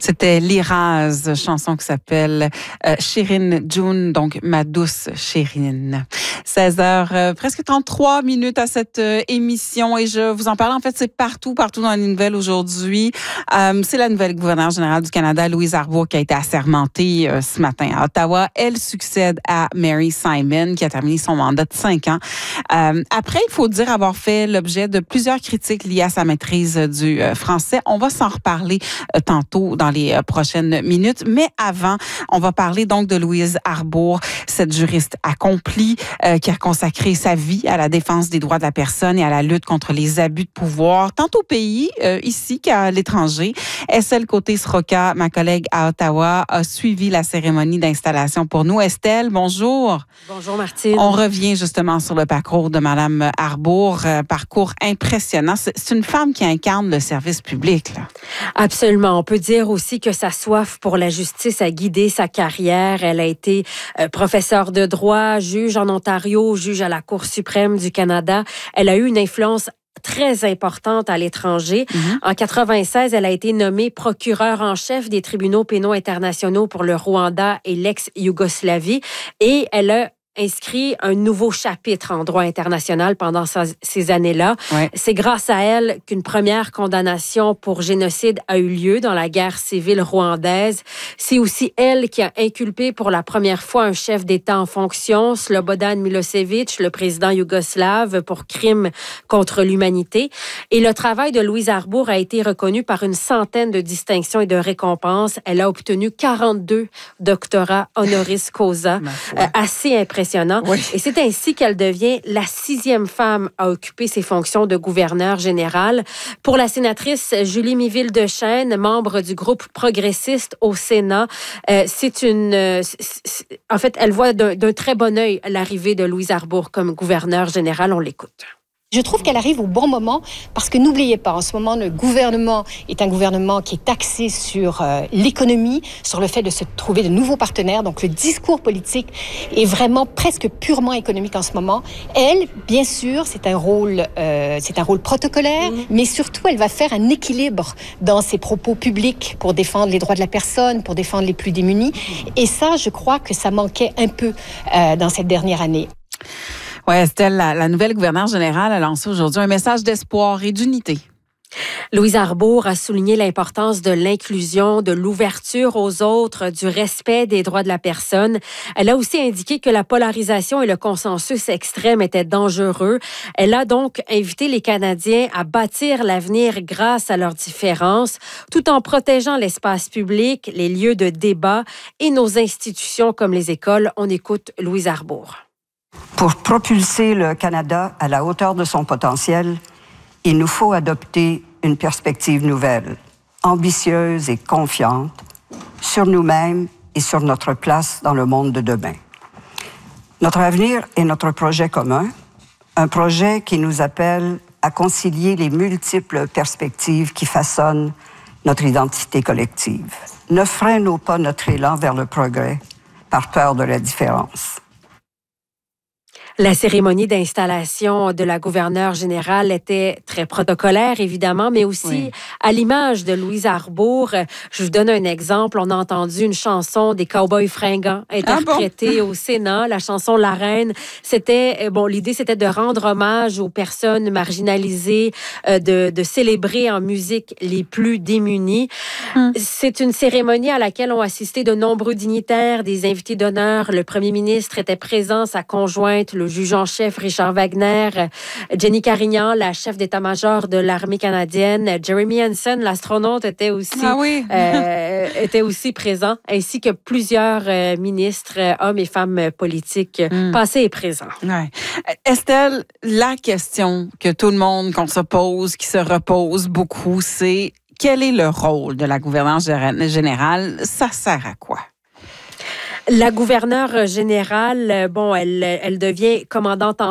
C'était Liraz, chanson qui s'appelle Chérine June, donc ma douce Chérine. 16h, presque 33 minutes à cette émission et je vous en parle. En fait, c'est partout dans les nouvelles aujourd'hui. C'est la nouvelle gouverneure générale du Canada, Louise Arbour, qui a été assermentée ce matin à Ottawa. Elle succède à Mary Simon, qui a terminé son mandat de 5 ans. Après, il faut dire avoir fait l'objet de plusieurs critiques liées à sa maîtrise du français. On va s'en reparler tantôt dans les prochaines minutes. Mais avant, on va parler donc de Louise Arbour, cette juriste accomplie qui a consacré sa vie à la défense des droits de la personne et à la lutte contre les abus de pouvoir, tant au pays, ici, qu'à l'étranger. Estelle Côté-Sroka, ma collègue à Ottawa, a suivi la cérémonie d'installation pour nous. Estelle, bonjour. Bonjour, Martine. On revient justement sur le parcours de Mme Arbour. Parcours impressionnant. C'est une femme qui incarne le service public, là. Absolument. On peut dire aussi que sa soif pour la justice a guidé sa carrière. Elle a été professeure de droit, juge en Ontario, juge à la Cour suprême du Canada. Elle a eu une influence très importante à l'étranger. En 96, elle a été nommée procureure en chef des tribunaux pénaux internationaux pour le Rwanda et l'ex-Yougoslavie. Et elle a inscrit un nouveau chapitre en droit international pendant ces années-là. Ouais. C'est grâce à elle qu'une première condamnation pour génocide a eu lieu dans la guerre civile rwandaise. C'est aussi elle qui a inculpé pour la première fois un chef d'État en fonction, Slobodan Milosevic, le président yougoslave, pour crimes contre l'humanité. Et le travail de Louise Arbour a été reconnu par une centaine de distinctions et de récompenses. Elle a obtenu 42 doctorats honoris causa, assez impressionnant. Oui. Et c'est ainsi qu'elle devient la 6e femme à occuper ces fonctions de gouverneure générale. Pour la sénatrice Julie Miville-Deschênes, membre du groupe progressiste au Sénat, en fait, elle voit d'un très bon œil l'arrivée de Louise Arbour comme gouverneure générale. On l'écoute. Je trouve qu'elle arrive au bon moment parce que n'oubliez pas, en ce moment, le gouvernement est un gouvernement qui est axé sur l'économie, sur le fait de se trouver de nouveaux partenaires. Donc, le discours politique est vraiment presque purement économique en ce moment. Elle, bien sûr, c'est un rôle protocolaire, mais surtout, elle va faire un équilibre dans ses propos publics pour défendre les droits de la personne, pour défendre les plus démunis. Et ça, je crois que ça manquait un peu dans cette dernière année. Oui, Estelle, la nouvelle gouverneure générale a lancé aujourd'hui un message d'espoir et d'unité. Louise Arbour a souligné l'importance de l'inclusion, de l'ouverture aux autres, du respect des droits de la personne. Elle a aussi indiqué que la polarisation et le consensus extrême étaient dangereux. Elle a donc invité les Canadiens à bâtir l'avenir grâce à leurs différences, tout en protégeant l'espace public, les lieux de débat et nos institutions comme les écoles. On écoute Louise Arbour. Pour propulser le Canada à la hauteur de son potentiel, il nous faut adopter une perspective nouvelle, ambitieuse et confiante sur nous-mêmes et sur notre place dans le monde de demain. Notre avenir est notre projet commun, un projet qui nous appelle à concilier les multiples perspectives qui façonnent notre identité collective. Ne freinons pas notre élan vers le progrès par peur de la différence. La cérémonie d'installation de la gouverneure générale était très protocolaire, évidemment, mais aussi à l'image de Louise Arbour. Je vous donne un exemple. On a entendu une chanson des Cowboys fringants interprétée au Sénat, la chanson La Reine. L'idée, c'était de rendre hommage aux personnes marginalisées, de célébrer en musique les plus démunis. C'est une cérémonie à laquelle ont assisté de nombreux dignitaires, des invités d'honneur. Le premier ministre était présent, sa conjointe, le juge en chef Richard Wagner, Jenny Carignan, la chef d'état-major de l'armée canadienne, Jeremy Hansen, l'astronaute, était aussi présent, ainsi que plusieurs ministres, hommes et femmes politiques, passés et présents. Ouais. Estelle, la question que tout le monde qu'on se pose, qui se repose beaucoup, c'est quel est le rôle de la gouverneure générale? Ça sert à quoi? La gouverneure générale, elle devient commandante en